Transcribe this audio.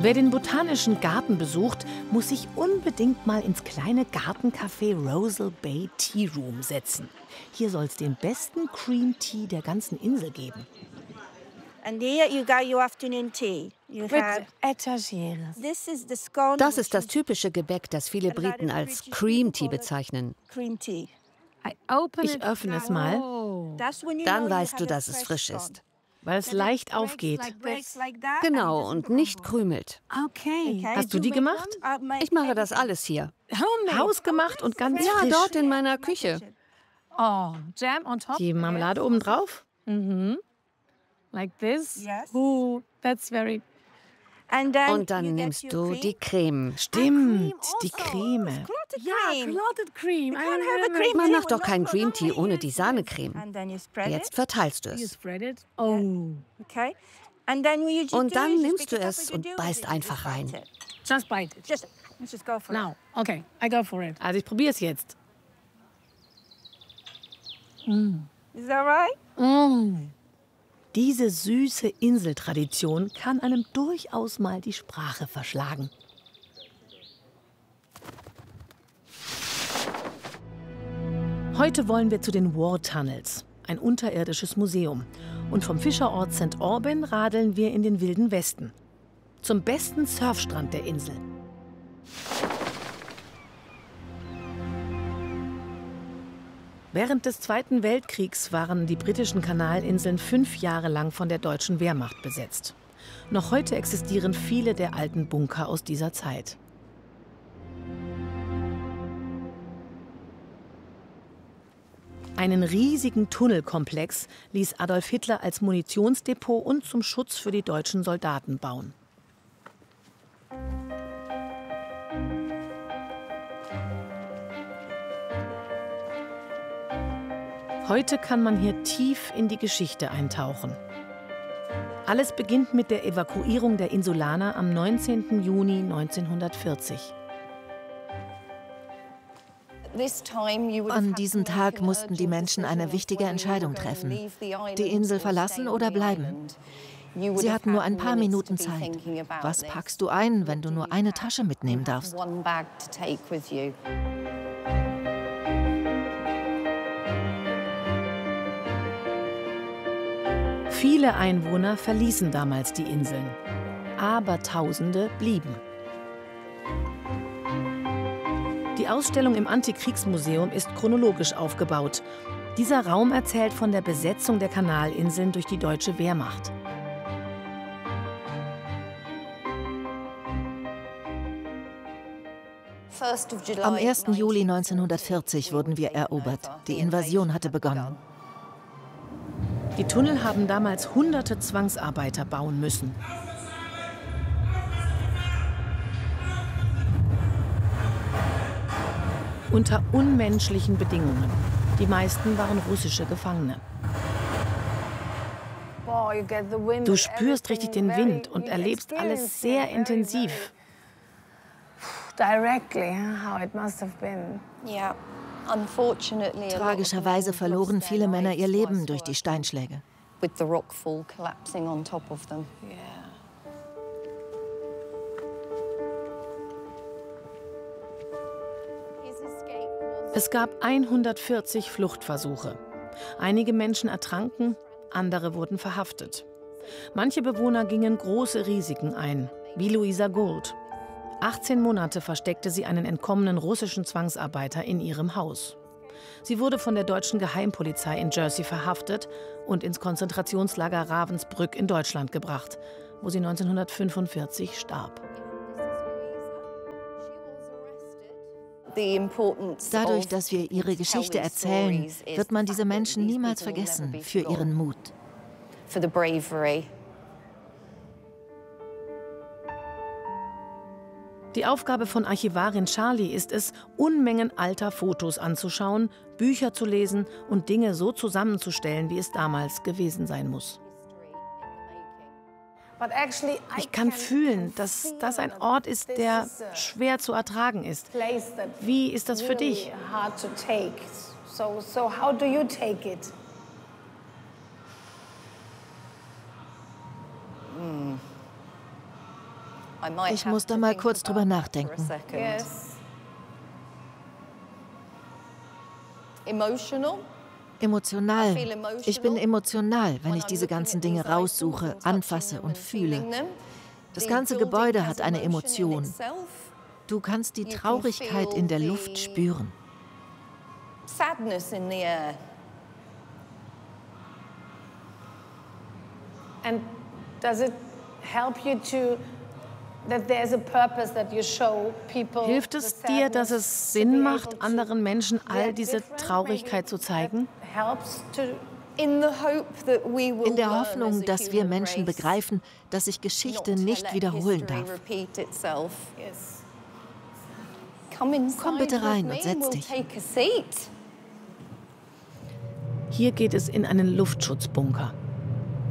Wer den Botanischen Garten besucht, muss sich unbedingt mal ins kleine Gartencafé Rosal Bay Tea Room setzen. Hier soll es den besten Cream Tea der ganzen Insel geben. Das ist das typische Gebäck, das viele Briten als Cream Tea bezeichnen. Ich öffne es mal, Dann weißt du, dass es frisch ist. weil es leicht aufgeht. Genau, und nicht krümelt. Hast du die gemacht? Ich mache das alles hier. Hausgemacht und ganz Ja, frisch. dort in meiner Küche. Die Marmelade obendrauf? Like this? Yes. Ooh, that's very... Und dann nimmst du die Creme. Stimmt, die Creme. Clotted cream. Man macht doch keinen Cream Tea ohne die Sahnecreme. Jetzt verteilst du You es. spread it. Oh. Und dann nimmst du es und beißt einfach rein. Just bite it. Just go for it. Now. Okay, I go for it. Also ich probiere es jetzt. Is that right? Diese süße Inseltradition kann einem durchaus mal die Sprache verschlagen. Heute wollen wir zu den War Tunnels, ein unterirdisches Museum. Und vom Fischerort St. Aubin radeln wir in den Wilden Westen. Zum besten Surfstrand der Insel. Während des Zweiten Weltkriegs waren die britischen Kanalinseln 5 Jahre lang von der deutschen Wehrmacht besetzt. Noch heute existieren viele der alten Bunker aus dieser Zeit. Einen riesigen Tunnelkomplex ließ Adolf Hitler als Munitionsdepot und zum Schutz für die deutschen Soldaten bauen. Heute kann man hier tief in die Geschichte eintauchen. Alles beginnt mit der Evakuierung der Insulaner am 19. Juni 1940. An diesem Tag mussten die Menschen eine wichtige Entscheidung treffen: die Insel verlassen oder bleiben. Sie hatten nur ein paar Minuten Zeit. Was packst du ein, wenn du nur eine Tasche mitnehmen darfst? Viele Einwohner verließen damals die Inseln, aber Tausende blieben. Die Ausstellung im Antikriegsmuseum ist chronologisch aufgebaut. Dieser Raum erzählt von der Besetzung der Kanalinseln durch die deutsche Wehrmacht. Am 1. Juli 1940 wurden wir erobert. Die Invasion hatte begonnen. Die Tunnel haben damals hunderte Zwangsarbeiter bauen müssen. Unter unmenschlichen Bedingungen. Die meisten waren russische Gefangene. Du spürst richtig den Wind und erlebst alles sehr intensiv. Tragischerweise verloren viele Männer ihr Leben durch die Steinschläge. Es gab 140 Fluchtversuche. Einige Menschen ertranken, andere wurden verhaftet. Manche Bewohner gingen große Risiken ein, wie Louisa Gould. 18 Monate versteckte sie einen entkommenen russischen Zwangsarbeiter in ihrem Haus. Sie wurde von der deutschen Geheimpolizei in Jersey verhaftet und ins Konzentrationslager Ravensbrück in Deutschland gebracht, wo sie 1945 starb. Dadurch, dass wir ihre Geschichte erzählen, wird man diese Menschen niemals vergessen für ihren Mut. Die Aufgabe von Archivarin Charlie ist es, Unmengen alter Fotos anzuschauen, Bücher zu lesen und Dinge so zusammenzustellen, wie es damals gewesen sein muss. Ich kann fühlen, dass das ein Ort ist, der schwer zu ertragen ist. Wie ist das für dich? Ich muss da mal kurz drüber nachdenken. Emotional. Ich bin emotional, wenn ich diese ganzen Dinge raussuche, anfasse und fühle. Das ganze Gebäude hat eine Emotion. Du kannst die Traurigkeit in der Luft spüren. And does it help you to that there's a purpose that you show people? Hilft es dir, dass es Sinn macht, anderen Menschen all diese Traurigkeit zu zeigen? In der Hoffnung, dass wir Menschen begreifen, dass sich Geschichte nicht wiederholen darf. Komm bitte rein und setz dich. Hier geht es in einen Luftschutzbunker.